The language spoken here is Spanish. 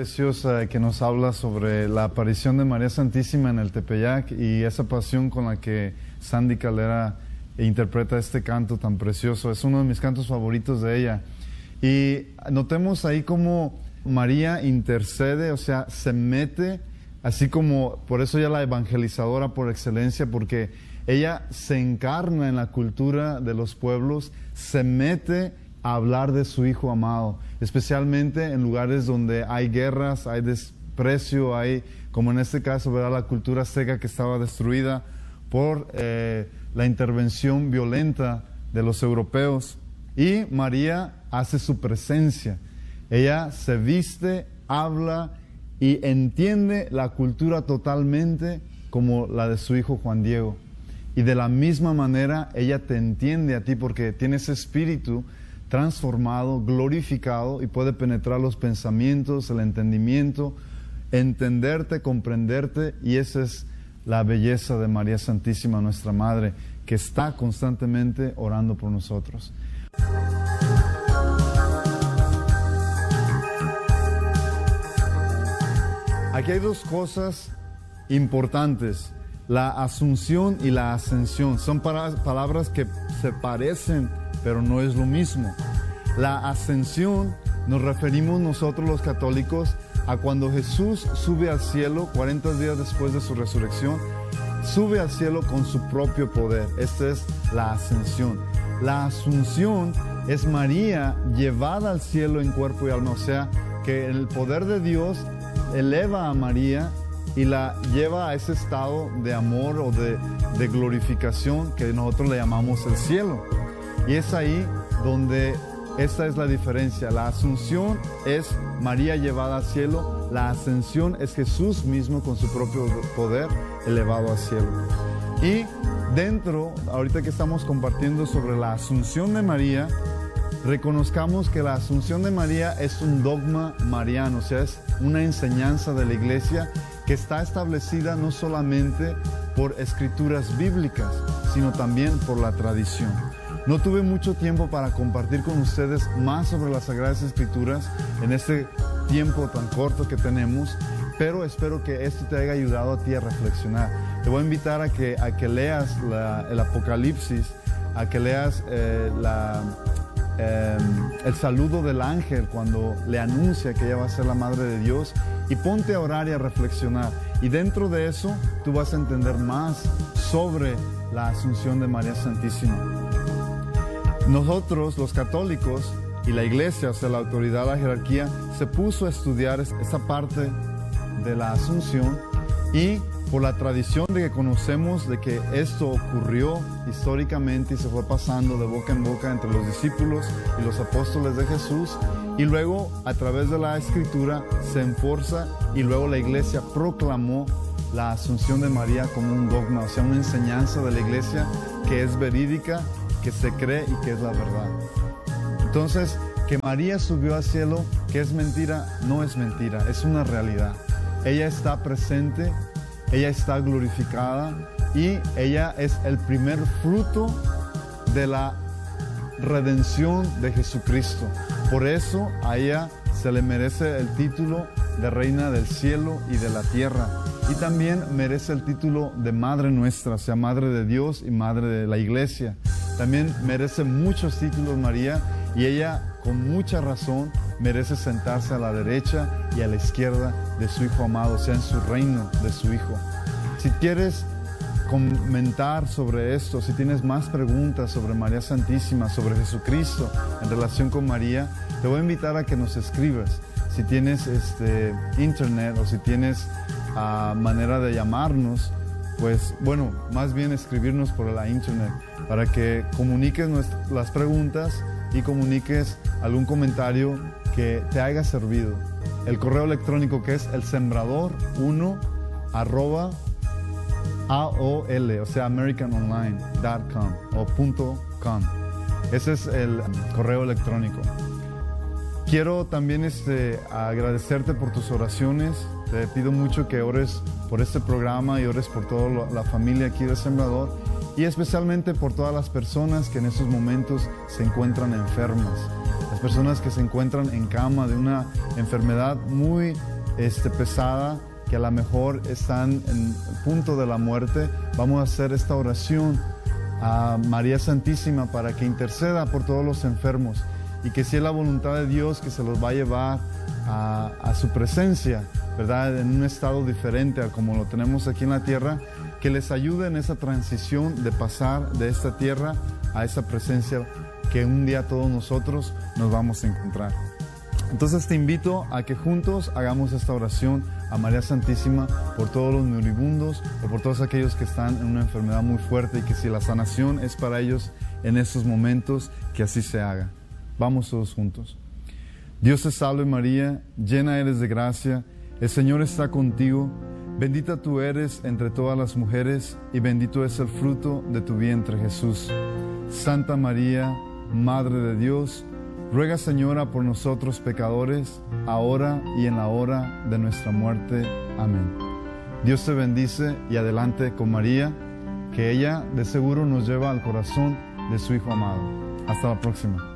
Preciosa que nos habla sobre la aparición de María Santísima en el Tepeyac y esa pasión con la que Sandy Calera interpreta este canto tan precioso. Es uno de mis cantos favoritos de ella. Y notemos ahí cómo María intercede, o sea, se mete, así como, por eso ella es la evangelizadora por excelencia, porque ella se encarna en la cultura de los pueblos, se mete a hablar de su Hijo amado, especialmente en lugares donde hay guerras, hay desprecio, hay, como en este caso, ¿verdad?, la cultura azteca que estaba destruida por la intervención violenta de los europeos. Y María hace su presencia. Ella se viste, habla y entiende la cultura totalmente como la de su hijo Juan Diego. Y de la misma manera ella te entiende a ti porque tiene ese espíritu transformado, glorificado y puede penetrar los pensamientos, el entendimiento, entenderte, comprenderte, y esa es la belleza de María Santísima, nuestra Madre, que está constantemente orando por nosotros. Aquí hay dos cosas importantes, la asunción y la ascensión. Son palabras que se parecen, pero no es lo mismo. La ascensión nos referimos nosotros los católicos a cuando Jesús sube al cielo 40 días después de su resurrección, sube al cielo con su propio poder. Esta es la ascensión. La asunción es María llevada al cielo en cuerpo y alma, o sea, que el poder de Dios eleva a María y la lleva a ese estado de amor o de glorificación que nosotros le llamamos el cielo. Y es ahí donde esta es la diferencia. La asunción es María llevada al cielo, la ascensión es Jesús mismo con su propio poder elevado al cielo. Y dentro, ahorita que estamos compartiendo sobre la asunción de María, reconozcamos que la asunción de María es un dogma mariano, o sea, es una enseñanza de la Iglesia que está establecida no solamente por escrituras bíblicas, sino también por la tradición. No tuve mucho tiempo para compartir con ustedes más sobre las Sagradas Escrituras en este tiempo tan corto que tenemos, pero espero que esto te haya ayudado a ti a reflexionar. Te voy a invitar a que leas el Apocalipsis, a que leas el saludo del ángel cuando le anuncia que ella va a ser la Madre de Dios, y ponte a orar y a reflexionar. Y dentro de eso tú vas a entender más sobre la asunción de María Santísima. Nosotros, los católicos, y la Iglesia, o sea, la autoridad, la jerarquía, se puso a estudiar esta parte de la Asunción, y por la tradición de que conocemos de que esto ocurrió históricamente y se fue pasando de boca en boca entre los discípulos y los apóstoles de Jesús, y luego a través de la Escritura se enforza, y luego la Iglesia proclamó la Asunción de María como un dogma, o sea, una enseñanza de la Iglesia que es verídica, que se cree y que es la verdad. Entonces, que María subió al cielo, que es mentira, no es mentira, es una realidad. Ella está presente, ella está glorificada, y ella es el primer fruto de la redención de Jesucristo. Por eso a ella se le merece el título de Reina del Cielo y de la Tierra, y también merece el título de Madre nuestra, o sea, Madre de Dios y Madre de la Iglesia. También merece muchos títulos María, y ella con mucha razón merece sentarse a la derecha y a la izquierda de su Hijo amado, o sea, en su reino de su Hijo. Si quieres comentar sobre esto, si tienes más preguntas sobre María Santísima, sobre Jesucristo en relación con María, te voy a invitar a que nos escribas. Si tienes internet, o si tienes manera de llamarnos, pues bueno, más bien escribirnos por la internet para que comuniques las preguntas y comuniques algún comentario que te haya servido. El correo electrónico, que es elsembrador1@AOL, o sea, americanonline.com o .com. Ese es el correo electrónico. Quiero también agradecerte por tus oraciones. Te pido mucho que ores por este programa y ores por toda la familia aquí de Sembrador, y especialmente por todas las personas que en estos momentos se encuentran enfermas. personas que se encuentran en cama de una enfermedad muy pesada, que a lo mejor están en el punto de la muerte. Vamos a hacer esta oración a María Santísima para que interceda por todos los enfermos, y que si es la voluntad de Dios que se los va a llevar a su presencia, ¿verdad? En un estado diferente a como lo tenemos aquí en la tierra, que les ayude en esa transición de pasar de esta tierra a esa presencia que un día todos nosotros nos vamos a encontrar. Entonces te invito a que juntos hagamos esta oración a María Santísima por todos los moribundos o por todos aquellos que están en una enfermedad muy fuerte, y que si la sanación es para ellos en estos momentos, que así se haga. Vamos todos juntos. Dios te salve María, llena eres de gracia, el Señor está contigo, bendita tú eres entre todas las mujeres y bendito es el fruto de tu vientre Jesús. Santa María, Madre de Dios, ruega Señora por nosotros pecadores, ahora y en la hora de nuestra muerte. Amén. Dios te bendice y adelante con María, que ella de seguro nos lleva al corazón de su Hijo amado. Hasta la próxima.